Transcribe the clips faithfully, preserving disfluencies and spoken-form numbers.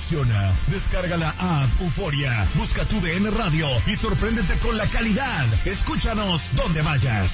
funciona. Descarga la app Euforia, busca tu D N Radio y sorpréndete con la calidad. Escúchanos donde vayas.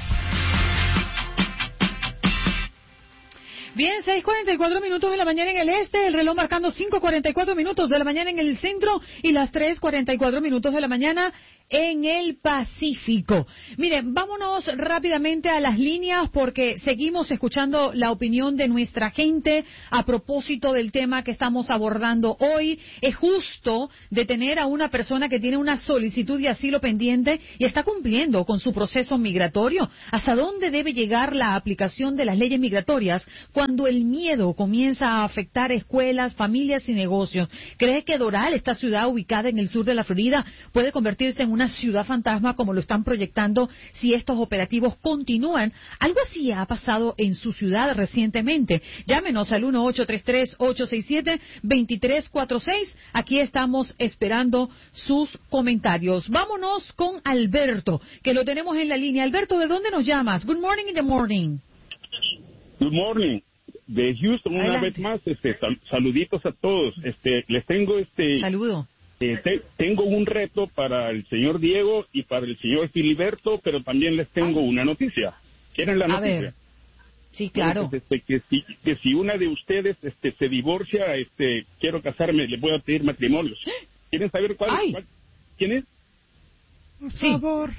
Bien, seis cuarenta y cuatro minutos de la mañana en el este, el reloj marcando cinco cuarenta y cuatro minutos de la mañana en el centro y las tres cuarenta y cuatro minutos de la mañana en el Pacífico. Miren, vámonos rápidamente a las líneas porque seguimos escuchando la opinión de nuestra gente a propósito del tema que estamos abordando hoy. Es justo detener a una persona que tiene una solicitud de asilo pendiente y está cumpliendo con su proceso migratorio. ¿Hasta dónde debe llegar la aplicación de las leyes migratorias cuando el miedo comienza a afectar escuelas, familias y negocios? ¿Cree que Doral, esta ciudad ubicada en el sur de la Florida, puede convertirse en una ciudad fantasma como lo están proyectando si estos operativos continúan? Algo así ha pasado en su ciudad recientemente. Llámenos al uno ocho tres tres, ocho seis siete, dos tres cuatro seis. Aquí estamos esperando sus comentarios. Vámonos con Alberto, que lo tenemos en la línea. Alberto, ¿de dónde nos llamas? Good morning in the morning. Good morning. De Houston, una Adelante. vez más, este, sal- saluditos a todos. Este, les tengo este, Saludo. eh, te- tengo un reto para el señor Diego y para el señor Filiberto, pero también les tengo Ay. una noticia. ¿Quieren la A noticia? ver. Sí, claro. Bueno, pues, este, que si que si una de ustedes este se divorcia, este, quiero casarme, le voy a pedir matrimonios. ¿Quieren saber cuál, Ay. cuál- quién es? Por Sí. favor.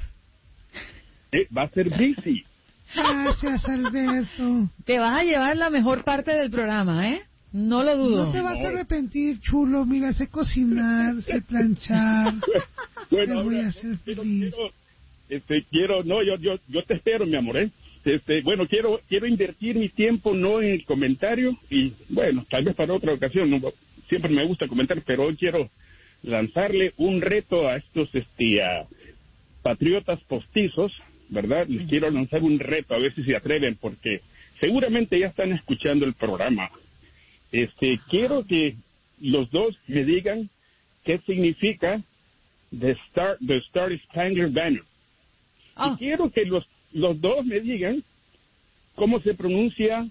Eh, va a ser Brisi. Gracias, Alberto. Te vas a llevar la mejor parte del programa, ¿eh? No lo dudo. No te vas a arrepentir, chulo. Mira, sé cocinar, sé planchar. Bueno, Te voy ahora, a hacer quiero, feliz. quiero, este, quiero, no, yo, yo, yo te espero, mi amor, ¿eh? Este, bueno, quiero, quiero invertir mi tiempo no en el comentario y, bueno, tal vez para otra ocasión, no, siempre me gusta comentar, pero hoy quiero lanzarle un reto a estos, este, a patriotas postizos, ¿verdad? Les quiero lanzar un reto a ver si se atreven, porque seguramente ya están escuchando el programa. Este, quiero que los dos me digan qué significa The Star, the Star Spangled Banner. Ah. Y quiero que los, los dos me digan cómo se pronuncia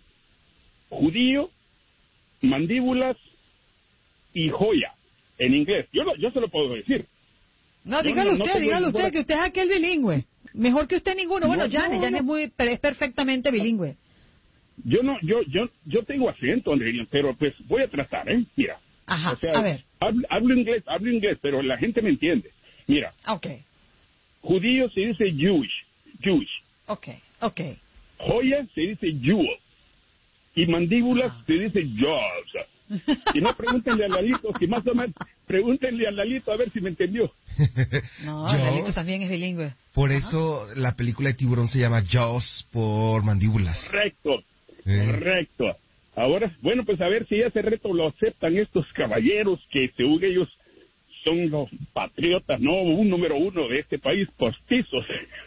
judío, mandíbulas y joya en inglés. Yo, lo, yo se lo puedo decir. No, No, dígalo no, no usted, tengo dígalo ninguna- usted, que usted es aquel bilingüe. Mejor que usted ninguno. Bueno, No, Janet, no, Janet no. es muy, pero es perfectamente bilingüe. Yo no, yo, yo, yo tengo acento, Andrea, pero pues voy a tratar, ¿eh? Mira. Ajá, O sea, a ver. Hablo, hablo inglés, hablo inglés, pero la gente me entiende. Mira, Ok, judío se dice Jewish, Jewish. ok, ok. Joya se dice jewel. Y mandíbulas Ah. se dice jaws. Y no pregúntenle a Lalito, si más o menos, pregúntenle a Lalito a ver si me entendió. No, Jaws. Lalito también es bilingüe. Por eso la película de Tiburón se llama Jaws por mandíbulas. Correcto, Eh. correcto. Ahora, bueno, pues a ver si ese reto lo aceptan estos caballeros que según ellos son los patriotas, no un número uno de este país, postizos.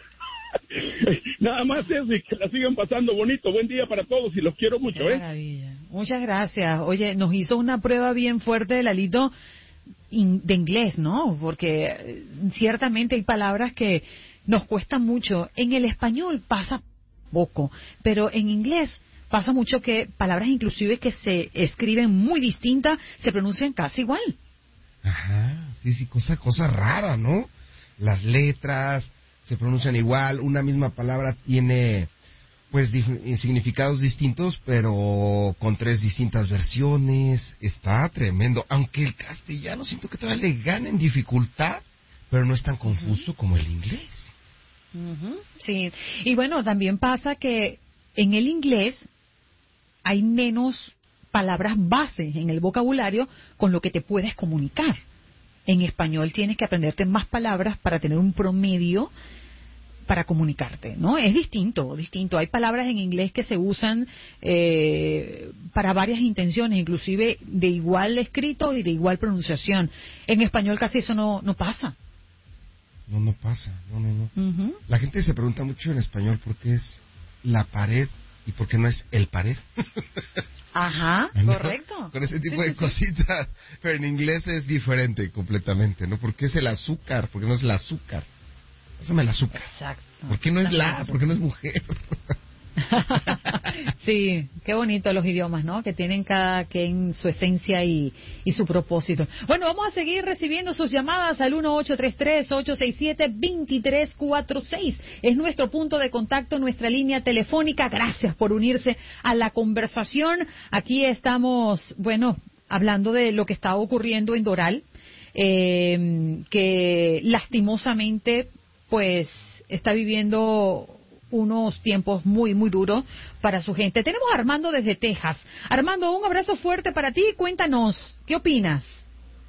Nada más eso y que la sigan pasando bonito. Buen día para todos y los quiero Qué mucho, ¿eh? maravilla. Muchas gracias. Oye, nos hizo una prueba bien fuerte, Lalito, in- de inglés, ¿no? Porque eh, ciertamente hay palabras que nos cuestan mucho. En el español pasa poco, pero en inglés pasa mucho que palabras inclusive que se escriben muy distintas se pronuncian casi igual. Ajá, sí, sí, cosa, cosa rara, ¿no? Las letras se pronuncian igual, una misma palabra tiene, pues, dif- significados distintos, pero con tres distintas versiones. Está tremendo, aunque el castellano siento que todavía le gana en dificultad, pero no es tan confuso como el inglés. Ujú, sí, y bueno, también pasa que en el inglés hay menos palabras bases en el vocabulario con lo que te puedes comunicar. En español tienes que aprenderte más palabras para tener un promedio para comunicarte, ¿no? Es distinto, distinto. Hay palabras en inglés que se usan eh, para varias intenciones, inclusive de igual escrito y de igual pronunciación. En español casi eso no, no pasa. No, no pasa, no, no, no. Ujú. La gente se pregunta mucho en español por qué es la pared y por qué no es el pared. Ajá, ¿No? correcto. Con ese tipo Sí, de sí, sí. cositas. Pero en inglés es diferente completamente, ¿no? ¿Por qué es el azúcar? ¿Por qué no es el azúcar? Pásame el azúcar. Exacto. ¿Por qué no es la? Ajá. ¿Por qué no es mujer? Sí, qué bonito los idiomas, ¿no? Que tienen cada quien su esencia y, y su propósito. Bueno, vamos a seguir recibiendo sus llamadas al uno ocho tres tres, ocho seis siete, dos tres cuatro seis. Es nuestro punto de contacto, nuestra línea telefónica. Gracias por unirse a la conversación. Aquí estamos, bueno, hablando de lo que está ocurriendo en Doral, eh, que lastimosamente, pues, está viviendo unos tiempos muy, muy duros para su gente. Tenemos a Armando desde Texas. Armando, un abrazo fuerte para ti. Cuéntanos, ¿qué opinas?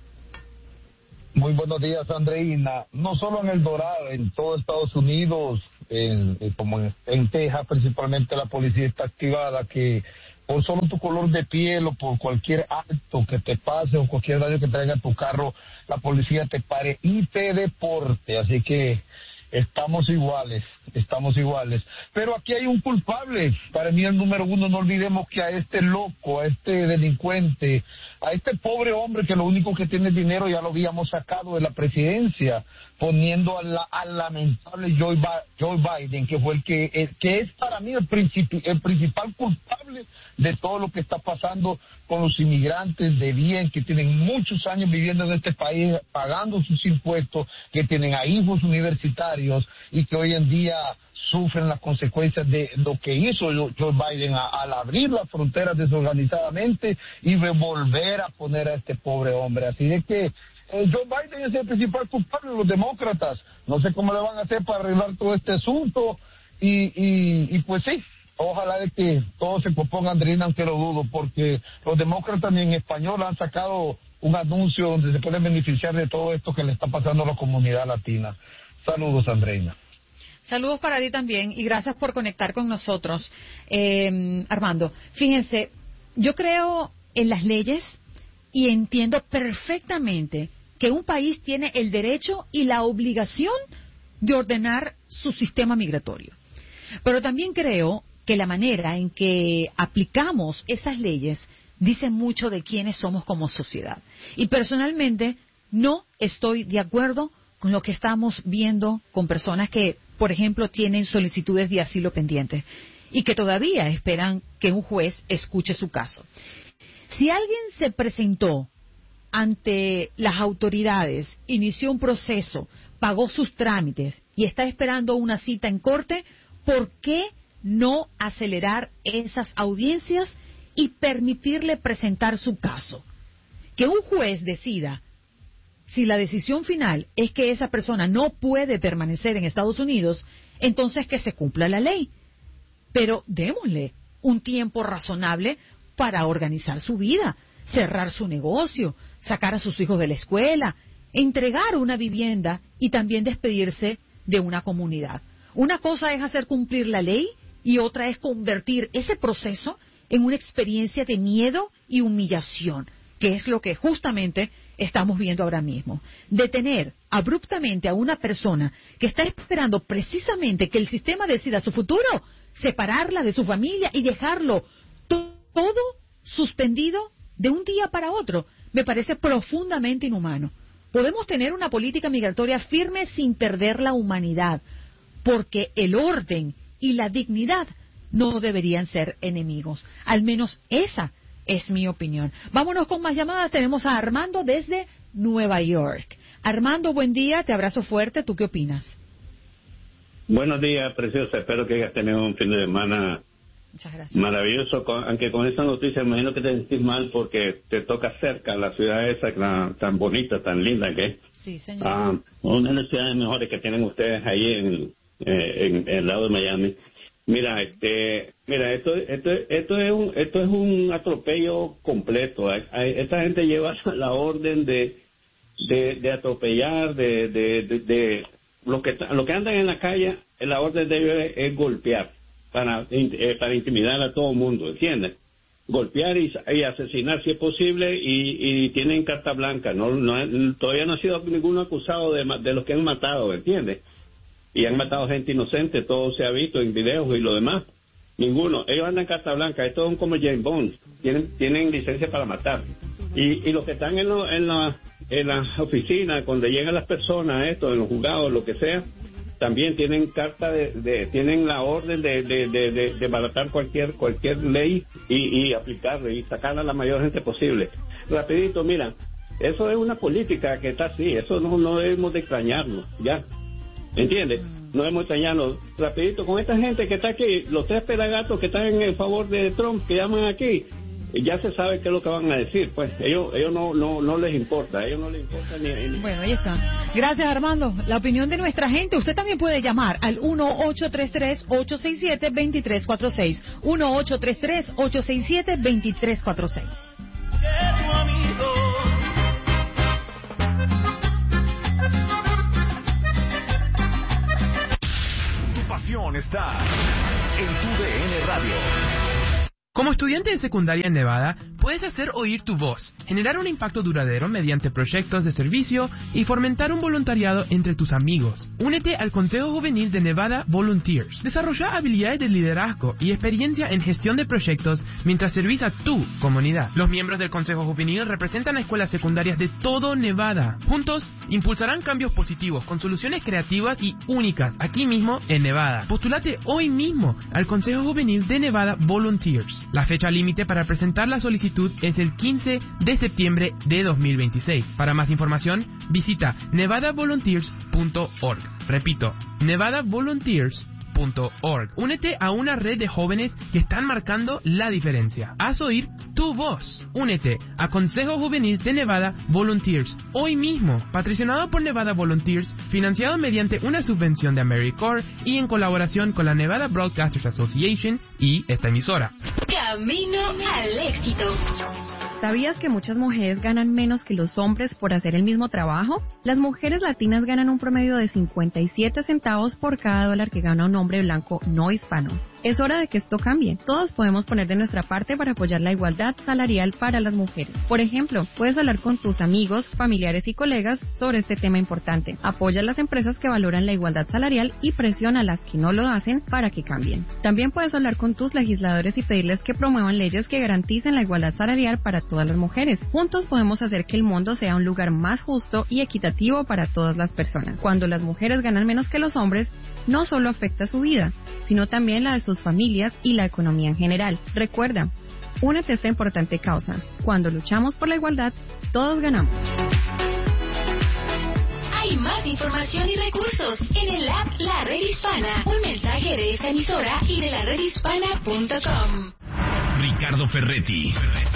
Muy buenos días, Andreina. No solo en el Doral, en todo Estados Unidos, en, como en, en Texas principalmente, la policía está activada, que por solo tu color de piel o por cualquier acto que te pase o cualquier daño que traiga tu carro, la policía te pare y te deporte. Así que estamos iguales, estamos iguales. Pero aquí hay un culpable. Para mí el número uno, no olvidemos que a este loco, a este delincuente, a este pobre hombre que lo único que tiene es dinero, ya lo habíamos sacado de la presidencia, poniendo al, al lamentable Joe, Joe Biden, que fue el que, el, que es para mí el, principi, el principal culpable de todo lo que está pasando con los inmigrantes de bien, que tienen muchos años viviendo en este país, pagando sus impuestos, que tienen a hijos universitarios y que hoy en día sufren las consecuencias de lo que hizo Joe Biden a, al abrir las fronteras desorganizadamente y volver a poner a este pobre hombre. Así de que eh, Joe Biden es el principal culpable de los demócratas. No sé cómo le van a hacer para arreglar todo este asunto y, y, y pues sí, ojalá de que todos se compongan, Andreina, aunque lo dudo, porque los demócratas ni en español han sacado un anuncio donde se pueden beneficiar de todo esto que le está pasando a la comunidad latina. Saludos, Andreina. Saludos para ti también y gracias por conectar con nosotros. Eh, Armando, fíjense, yo creo en las leyes y entiendo perfectamente que un país tiene el derecho y la obligación de ordenar su sistema migratorio. Pero también creo que la manera en que aplicamos esas leyes dice mucho de quiénes somos como sociedad. Y personalmente no estoy de acuerdo con lo que estamos viendo con personas que, por ejemplo, tienen solicitudes de asilo pendientes y que todavía esperan que un juez escuche su caso. Si alguien se presentó ante las autoridades, inició un proceso, pagó sus trámites y está esperando una cita en corte, ¿por qué no acelerar esas audiencias y permitirle presentar su caso? Que un juez decida si la decisión final es que esa persona no puede permanecer en Estados Unidos, entonces que se cumpla la ley. Pero démosle un tiempo razonable para organizar su vida, cerrar su negocio, sacar a sus hijos de la escuela, entregar una vivienda y también despedirse de una comunidad. Una cosa es hacer cumplir la ley y otra es convertir ese proceso en una experiencia de miedo y humillación, que es lo que justamente estamos viendo ahora mismo. Detener abruptamente a una persona que está esperando precisamente que el sistema decida su futuro, separarla de su familia y dejarlo to- todo suspendido de un día para otro, me parece profundamente inhumano. Podemos tener una política migratoria firme sin perder la humanidad, porque el orden y la dignidad no deberían ser enemigos. Al menos esa es mi opinión. Vámonos con más llamadas. Tenemos a Armando desde Nueva York. Armando, buen día, te abrazo fuerte. ¿Tú qué opinas? Buenos días, preciosa. Espero que hayas tenido un fin de semana Muchas gracias. maravilloso. Con, aunque con esta noticia me imagino que te sentís mal porque te toca cerca la ciudad esa la, tan bonita, tan linda que es. Sí, señor. Ah, una de las ciudades mejores que tienen ustedes ahí en, eh, en, en el lado de Miami. Mira, este, mira, esto, esto, esto es un, esto es un atropello completo. Hay, hay, esta gente lleva la orden de, de, de atropellar, de, de, de, de lo que, lo que andan en la calle. La orden de ellos es, es golpear para, eh, para intimidar a todo el mundo, ¿entiendes? Golpear y, y asesinar si es posible y, y tienen carta blanca. No, no, todavía no ha sido ninguno acusado de, de los que han matado, ¿entiendes? Y han matado gente inocente, todo se ha visto en videos y lo demás. Ninguno. Ellos andan en carta blanca, estos son como James Bond, tienen tienen licencia para matar. Y, y los que están en, lo, en, la, en las oficinas, cuando llegan las personas, esto, en los juzgados, lo que sea, también tienen carta de, de tienen la orden de de, de, de, de baratar cualquier cualquier ley y, y aplicarla y sacarla a la mayor gente posible. Rapidito, mira, eso es una política que está así, eso no, no debemos de extrañarnos, ¿ya? ¿Entiendes? No debemos extrañarnos. Rapidito, con esta gente que está aquí, los tres pelagatos que están en favor de Trump, que llaman aquí, ya se sabe qué es lo que van a decir, pues ellos ellos no no no les importa, a ellos no les importa ni, ni... Bueno, ahí está. Gracias, Armando. La opinión de nuestra gente, usted también puede llamar al uno ocho tres tres, ocho seis siete, dos tres cuatro seis, uno ocho tres tres, ocho seis siete, dos tres cuatro seis. Tu pasión está en tu D N Radio. Como estudiante de secundaria en Nevada, puedes hacer oír tu voz, generar un impacto duradero mediante proyectos de servicio y fomentar un voluntariado entre tus amigos. Únete al Consejo Juvenil de Nevada Volunteers. Desarrolla habilidades de liderazgo y experiencia en gestión de proyectos mientras servís a tu comunidad. Los miembros del Consejo Juvenil representan a escuelas secundarias de todo Nevada. Juntos, impulsarán cambios positivos con soluciones creativas y únicas aquí mismo en Nevada. Postulate hoy mismo al Consejo Juvenil de Nevada Volunteers. La fecha límite para presentar la solicitud es el quince de septiembre de dos mil veintiséis. Para más información, visita nevada volunteers punto org. Repito, nevada volunteers punto org. Únete a una red de jóvenes que están marcando la diferencia. Haz oír tu voz. Únete a Consejo Juvenil de Nevada Volunteers hoy mismo. Patrocinado por Nevada Volunteers, financiado mediante una subvención de AmeriCorps y en colaboración con la Nevada Broadcasters Association y esta emisora. Camino al éxito. ¿Sabías que muchas mujeres ganan menos que los hombres por hacer el mismo trabajo? Las mujeres latinas ganan un promedio de cincuenta y siete centavos por cada dólar que gana un hombre blanco no hispano. Es hora de que esto cambie. Todos podemos poner de nuestra parte para apoyar la igualdad salarial para las mujeres. Por ejemplo, puedes hablar con tus amigos, familiares y colegas sobre este tema importante. Apoya a las empresas que valoran la igualdad salarial y presiona a las que no lo hacen para que cambien. También puedes hablar con tus legisladores y pedirles que promuevan leyes que garanticen la igualdad salarial para todas las mujeres. Juntos podemos hacer que el mundo sea un lugar más justo y equitativo para todas las personas. Cuando las mujeres ganan menos que los hombres, no solo afecta su vida, sino también la de sus familias y la economía en general. Recuerda, únete a esta importante causa. Cuando luchamos por la igualdad, todos ganamos. Hay más información y recursos en el app La Red Hispana. Un mensaje de esta emisora y de la red hispana punto com. Ricardo Ferretti,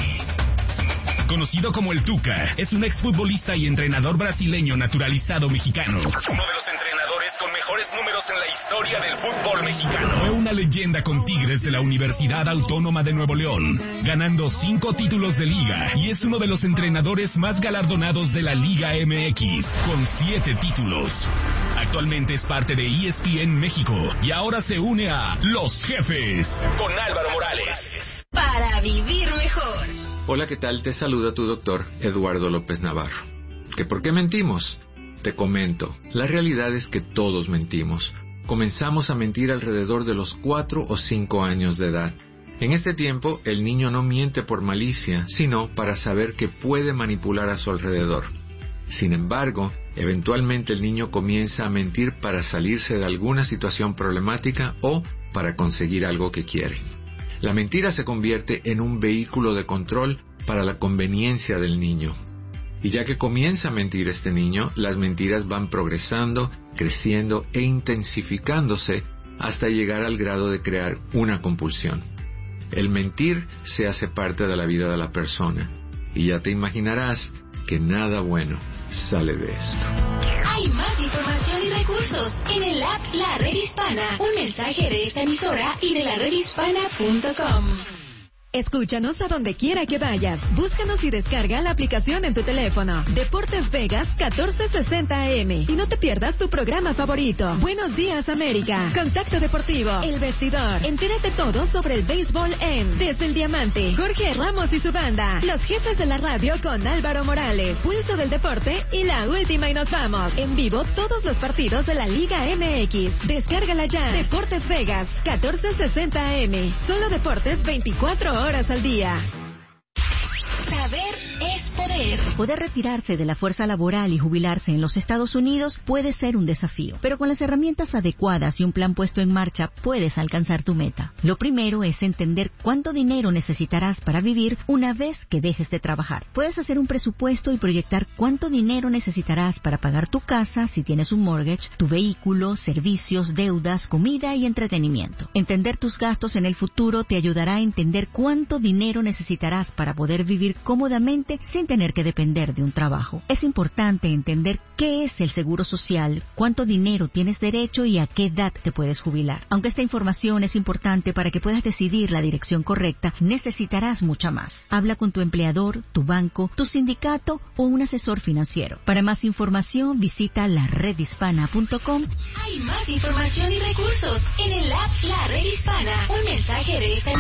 conocido como el Tuca, es un exfutbolista y entrenador brasileño naturalizado mexicano. Uno de los entrenadores con mejores números en la historia del fútbol mexicano. Fue una leyenda con Tigres de la Universidad Autónoma de Nuevo León, ganando cinco títulos de liga, y es uno de los entrenadores más galardonados de la Liga M X, con siete títulos. Actualmente es parte de E S P N México y ahora se une a Los Jefes con Álvaro Morales. Para vivir mejor. Hola, ¿qué tal? Te saluda tu doctor Eduardo López Navarro. ¿Que por qué mentimos? Te comento, la realidad es que todos mentimos. Comenzamos a mentir alrededor de los cuatro o cinco años de edad. En este tiempo, el niño no miente por malicia, sino para saber que puede manipular a su alrededor. Sin embargo, eventualmente el niño comienza a mentir para salirse de alguna situación problemática o para conseguir algo que quiere. La mentira se convierte en un vehículo de control para la conveniencia del niño. Y ya que comienza a mentir este niño, las mentiras van progresando, creciendo e intensificándose hasta llegar al grado de crear una compulsión. El mentir se hace parte de la vida de la persona, y ya te imaginarás que nada bueno sale de esto. Hay más información y recursos en el app La Red Hispana. Un mensaje de esta emisora y de la red hispana punto com. Escúchanos a donde quiera que vayas. Búscanos y descarga la aplicación en tu teléfono. Deportes Vegas catorce sesenta A M. Y no te pierdas tu programa favorito. Buenos días, América. Contacto Deportivo. El Vestidor. Entérate todo sobre el béisbol en Desde el Diamante. Jorge Ramos y su banda. Los Jefes de la radio con Álvaro Morales. Pulso del Deporte y la última y nos vamos. En vivo todos los partidos de la Liga M X. Descárgala ya. Deportes Vegas catorce sesenta A M. Solo deportes veinticuatro horas al día. Saber es poder. saber. Poder retirarse de la fuerza laboral y jubilarse en los Estados Unidos puede ser un desafío, pero con las herramientas adecuadas y un plan puesto en marcha puedes alcanzar tu meta. Lo primero es entender cuánto dinero necesitarás para vivir una vez que dejes de trabajar. Puedes hacer un presupuesto y proyectar cuánto dinero necesitarás para pagar tu casa si tienes un mortgage, tu vehículo, servicios, deudas, comida y entretenimiento. Entender tus gastos en el futuro te ayudará a entender cuánto dinero necesitarás para poder vivir cómodamente sin tener que depender de un trabajo. Es importante entender qué es el seguro social, cuánto dinero tienes derecho y a qué edad te puedes jubilar. Aunque esta información es importante para que puedas decidir la dirección correcta, necesitarás mucha más. Habla con tu empleador, tu banco, tu sindicato o un asesor financiero. Para más información, visita la red hispana punto com. Hay más información y recursos en el app La Red Hispana. Un mensaje de esta